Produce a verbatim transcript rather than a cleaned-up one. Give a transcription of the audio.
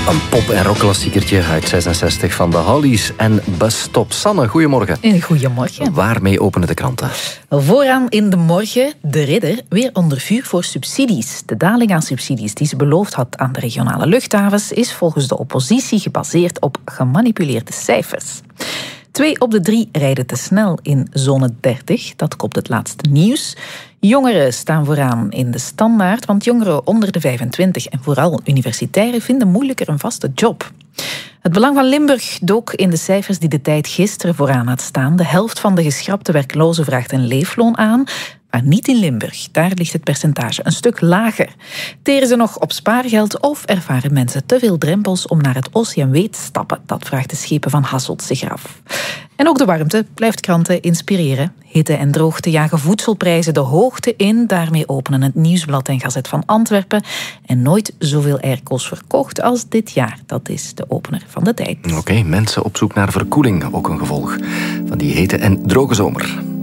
Een pop- en rockklassiekertje uit zesenzestig van de Hollies en Bus Stop. Sanne, goedemorgen. En goedemorgen. Waarmee openen de kranten? Vooraan in de morgen, de Ridder, weer onder vuur voor subsidies. De daling aan subsidies die ze beloofd had aan de regionale luchthavens is volgens de oppositie gebaseerd op gemanipuleerde cijfers. Twee op de drie rijden te snel in zone dertig, dat kopt het laatste nieuws. Jongeren staan vooraan in de standaard, want jongeren onder de vijfentwintig en vooral universitairen vinden moeilijker een vaste job. Het Belang van Limburg dook in de cijfers die De Tijd gisteren vooraan had staan. De helft van de geschrapte werklozen vraagt een leefloon aan, maar niet in Limburg. Daar ligt het percentage een stuk lager. Teren ze nog op spaargeld of ervaren mensen te veel drempels om naar het O C M W te stappen? Dat vraagt de schepen van Hasselt zich af. En ook de warmte blijft kranten inspireren. Hitte en droogte jagen voedselprijzen de hoogte in. Daarmee openen het Nieuwsblad en Gazet van Antwerpen. En nooit zoveel airco's verkocht als dit jaar. Dat is de opener van De Tijd. Oké, okay, mensen op zoek naar verkoeling. Ook een gevolg van die hete en droge zomer.